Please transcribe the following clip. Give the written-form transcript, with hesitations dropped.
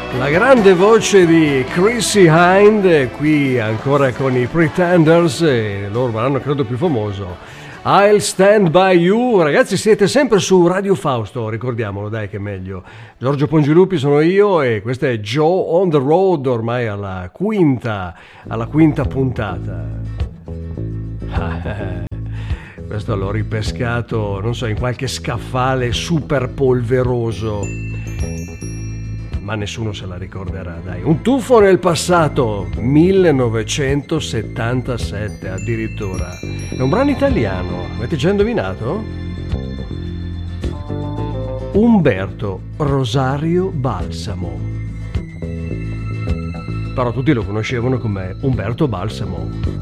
La grande voce di Chrissy Hind, qui ancora con i Pretenders, e loro l'hanno credo più famoso. I'll Stand By You. Ragazzi, siete sempre su Radio Fausto, ricordiamolo, dai, che è meglio. Giorgio Pongilupi sono io e questa è Joe on the Road, ormai alla quinta puntata. Questo l'ho ripescato, non so, in qualche scaffale super polveroso, ma nessuno se la ricorderà, dai. Un tuffo nel passato, 1977 addirittura. È un brano italiano, avete già indovinato? Umberto Rosario Balsamo. Però tutti lo conoscevano come Umberto Balsamo.